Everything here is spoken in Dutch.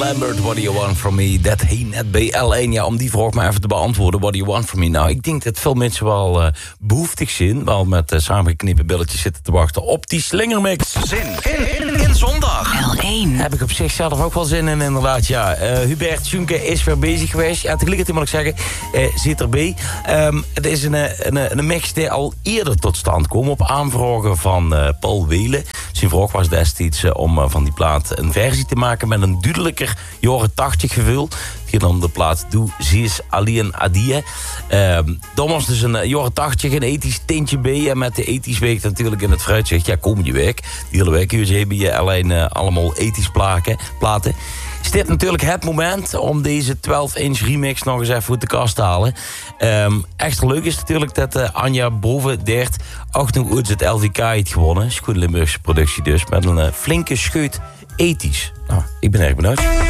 Lambert, What Do You Want From Me? Dat hij net bij L1, ja, om die vraag maar even te beantwoorden. What Do You Want From Me? Nou, ik denk dat veel mensen wel behoeftig zijn, wel met samengeknippen billetjes zitten te wachten op die slingermix. Zin in zondag. L1. Heb ik op zichzelf ook wel zin in, inderdaad, ja. Hubert Tjunke is weer bezig geweest. Ja, tegelijkertijd moet ik zeggen, zit erbij. Het is een mix die al eerder tot stand kwam op aanvragen van Paul Welen. Zijn vraag was destijds om van die plaat een versie te maken met een duidelijker jaren 80 gevoel. Hier dan de plaat Doe Zees Alien Adie. Dan was dus een jaren 80 een ethisch tintje bij. En met de ethisch week natuurlijk in het fruitzicht. Ja, komende week. Die hele week hebben je alleen allemaal ethisch platen. Is dit natuurlijk het moment om deze 12-inch remix nog eens even uit de kast te halen. Extra leuk is natuurlijk dat Anja Bovendeert ook nog ooit het LVK heeft gewonnen. Schoen Limburgse productie dus. Met een flinke scheut ethisch. Nou, ik ben erg benieuwd.